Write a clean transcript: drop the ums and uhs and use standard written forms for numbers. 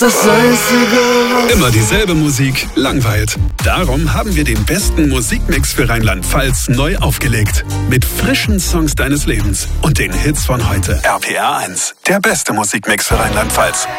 Das Einzige, Immer dieselbe Musik langweilt. Darum haben wir den besten Musikmix für Rheinland-Pfalz neu aufgelegt. Mit frischen Songs deines Lebens und den Hits von heute. RPR 1, der beste Musikmix für Rheinland-Pfalz.